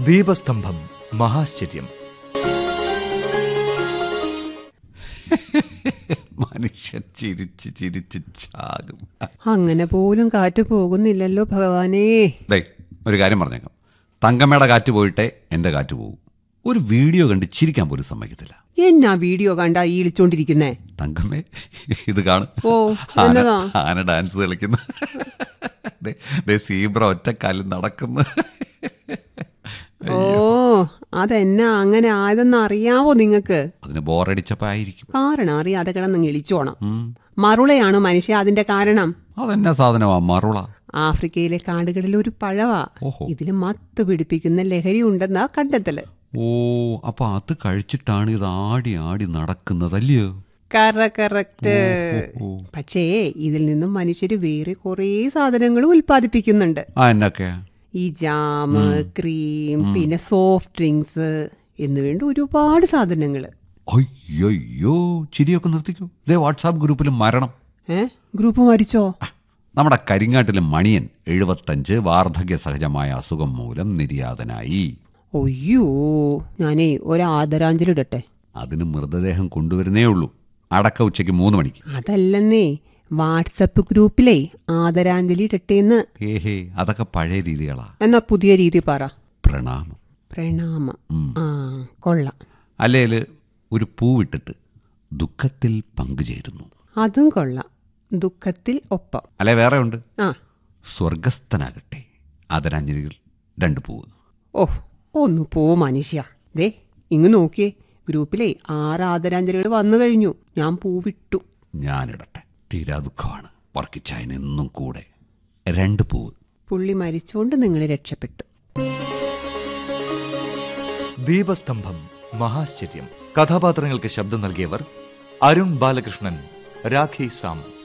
ദീപസ്തംഭം മഹാശ്ചര്യം. മനുഷ്യൻ ചിരിച്ച് ചിരിച്ച് ചാകും. അങ്ങനെ പോലും കാറ്റ് പോകുന്നില്ലല്ലോ ഭഗവാനേ. ഒരു കാര്യം പറഞ്ഞേക്കാം, തങ്കമ്മയുടെ കാറ്റ് പോയിട്ടേ എൻ്റെ കാറ്റ് പോകും. ഒരു വീഡിയോ കണ്ട് ചിരിക്കാൻ പോലും സമ്മതിക്കത്തില്ല. എന്നാ വീഡിയോ കണ്ടാ ഈളിച്ചോണ്ടിരിക്കുന്നേ? തങ്കമ്മേ ഇത് കാണും. ആന ഡാൻസ് കളിക്കുന്നു, സീബ്ര ഒറ്റക്കാലിൽ നടക്കുന്നു. ഓ, അതെന്നാ അങ്ങനെ ആയതെന്ന് അറിയാവോ നിങ്ങക്ക്? അതിന് ബോറടിച്ചപ്പോ ആയിരിക്കും. കാരണം അറിയാതെ കിടന്ന് ഇളിച്ചോണം. മറുളയാണ് മനുഷ്യ അതിന്റെ കാരണം. അതെന്നാ സാധനമാ മറുള? ആഫ്രിക്കയിലെ കാടുകളിൽ ഒരു പഴവാ. ഇതില് മത്ത് പിടിപ്പിക്കുന്ന ലഹരി ഉണ്ടെന്നാ കണ്ടെത്തല്. ഓ, അപ്പൊ അത് കഴിച്ചിട്ടാണ് ഇത് ആടി ആടി നടക്കുന്നതല്ലയോ? കറക്റ്റ്. പക്ഷേ ഇതിൽ നിന്നും മനുഷ്യര് വേറെ കുറേ സാധനങ്ങൾ ഉൽപ്പാദിപ്പിക്കുന്നുണ്ട്. എന്നൊക്കെയാ? ഈ ജാമ്, ക്രീം, പിന്നെ സോഫ്റ്റ് ഡ്രിങ്ക്സ് എന്നുവേണ്ട ഒരുപാട് സാധനങ്ങള്. അയ്യോ, ചിരിയൊക്കെ നിർത്തിക്കോ. വാട്സാപ്പ് ഗ്രൂപ്പിൽ മരണം. ഗ്രൂപ്പ് മരിച്ചോ? നമ്മുടെ കരിങ്ങാട്ടിലെ മണിയൻ 75 വാർദ്ധക്യ സഹജമായ അസുഖം മൂലം നിര്യാതനായി. അയ്യോ, ഞാനേ ഒരാദരാഞ്ജലി ഇടട്ടെ. അതിന് മൃതദേഹം കൊണ്ടുവരുന്നേ ഉള്ളൂ. അടക്ക ഉച്ചയ്ക്ക് 3 മണിക്ക്. അതല്ലെന്നേ, വാട്സപ്പ് ഗ്രൂപ്പിലെ ആദരാഞ്ജലി ഇടട്ടേന്ന്. അതൊക്കെ പഴയ രീതികളാ. എന്നാ പുതിയ രീതി പറ. പ്രണാമം. കൊള്ളാം. അല്ലേല് ഒരു പൂവിട്ടിട്ട് ദുഃഖത്തിൽ പങ്കുചേരുന്നു. അതും കൊള്ളാം. ദുഃഖത്തിൽ ഒപ്പം. അല്ലെ വേറെ ഉണ്ട്. സ്വർഗസ്ഥനാകട്ടെ ആദരാഞ്ജലികൾ 2 പൂവ്. ഒന്ന് പോ മനുഷ്യ. ഇങ്ങ് നോക്കിയേ, ഗ്രൂപ്പിലെ 6 ആദരാഞ്ജലികൾ വന്നു കഴിഞ്ഞു. ഞാൻ പൂവിട്ടു. ഞാനിടട്ടെ. തീരാ ദുഃഖമാണ്. വർക്കിച്ചായനെന്നും കൂടെ 2 പൂവ്. പുള്ളി മരിച്ചോണ്ട് നിങ്ങൾ രക്ഷപ്പെട്ടു. ദീപസ്തംഭം മഹാശ്ചര്യം. കഥാപാത്രങ്ങൾക്ക് ശബ്ദം നൽകിയവർ അരുൺ ബാലകൃഷ്ണൻ, രാഖി സാം.